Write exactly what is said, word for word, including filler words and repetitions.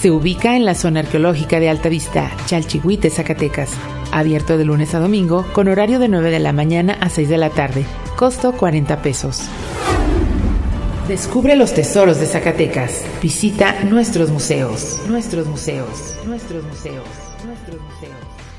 Se ubica en la zona arqueológica de Altavista, Chalchihuite, Zacatecas. Abierto de lunes a domingo, con horario de nueve de la mañana a seis de la tarde. Costo cuarenta pesos. Descubre los tesoros de Zacatecas. Visita nuestros museos. Nuestros museos. Nuestros museos. Nuestros museos.